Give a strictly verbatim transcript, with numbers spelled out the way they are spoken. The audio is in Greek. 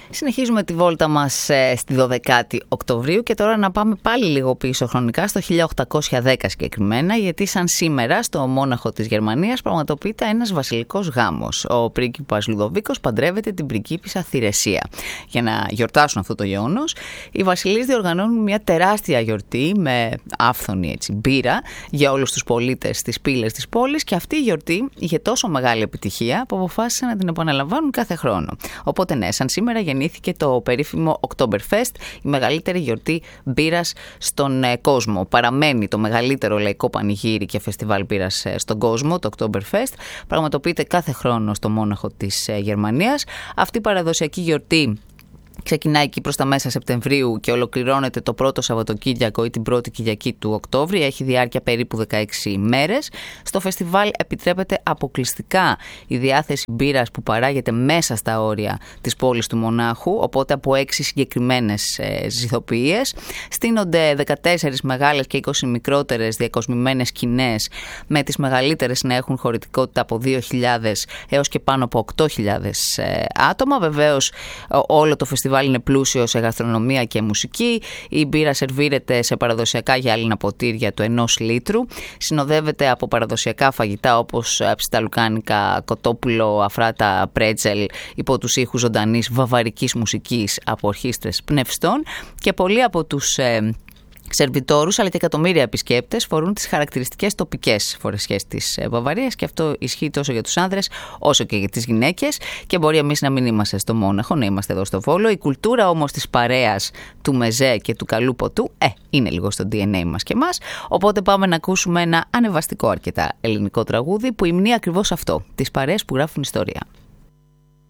Συνεχίζουμε τη βόλτα μας ε, στη δωδεκάτη Οκτωβρίου και τώρα να πάμε πάλι λίγο πίσω χρονικά, στο χίλια οκτακόσια δέκα συγκεκριμένα, γιατί σαν σήμερα στο Μόναχο της Γερμανίας πραγματοποιείται ένας βασιλικός γάμος. Ο πρίγκιπας Λουδοβίκος παντρεύεται την πριγκίπισσα Θηρεσία. Για να γιορτάσουν αυτό το γεγονός, οι βασιλείς διοργανώνουν μια τεράστια γιορτή με άφθονη έτσι, μπύρα για όλους τους πολίτες στις πύλες της πόλης, και αυτή η γιορτή είχε τόσο μεγάλη επιτυχία που αποφάσισαν να την επαναλαμβάνουν κάθε χρόνο. Οπότε ναι, σαν σήμερα γεννήθηκε το περίφημο Oktoberfest, η μεγαλύτερη γιορτή μπύρας στον ε, κόσμο. Παραμένει το μεγαλύτερο λαϊκό πανηγύρι και φεστιβάλ μπύρας ε, στον κόσμο, το Oktoberfest. Πραγματοποιείται κάθε χρόνο στο Μόναχο της ε, Γερμανίας. Αυτή η παραδοσιακή γιορτή ξεκινάει εκεί προς τα μέσα Σεπτεμβρίου και ολοκληρώνεται το πρώτο Σαββατοκύριακο ή την πρώτη Κυριακή του Οκτώβρη. Έχει διάρκεια περίπου δεκαέξι μέρες. Στο φεστιβάλ επιτρέπεται αποκλειστικά η διάθεση μπύρας που παράγεται μέσα στα όρια της πόλης του Μονάχου, οπότε από έξι συγκεκριμένες ε, ζυθοποιίες. Στείνονται δεκατέσσερις μεγάλες και είκοσι μικρότερες διακοσμημένες σκηνές, με τις μεγαλύτερες να έχουν χωρητικότητα από δύο χιλιάδες έως και πάνω από οκτώ χιλιάδες ε, άτομα. Βεβαίως όλο το φεστιβάλ είναι πλούσιο σε γαστρονομία και μουσική. Η μπύρα σερβίρεται σε παραδοσιακά γυάλινα ποτήρια του ενός λίτρου. Συνοδεύεται από παραδοσιακά φαγητά όπως ψιταλουκάνικα, κοτόπουλο, αφράτα, πρέτσελ, υπό τους ήχους ζωντανής βαβαρικής μουσικής από ορχήστρες πνευστών, και πολλοί από τους ε, σερβιτόρους αλλά και εκατομμύρια επισκέπτες φορούν τις χαρακτηριστικές τοπικές φορεσιές της Βαβαρίας, και αυτό ισχύει τόσο για τους άνδρες όσο και για τις γυναίκες. Και μπορεί εμείς να μην είμαστε στο Μόναχο, να είμαστε εδώ στο Βόλο. Η κουλτούρα όμως της παρέας, του μεζέ και του καλού ποτού ε, είναι λίγο στο ντι εν έι μας και μας. Οπότε πάμε να ακούσουμε ένα ανεβαστικό αρκετά ελληνικό τραγούδι που υμνεί ακριβώς αυτό, τις παρέες που γράφουν ιστορία.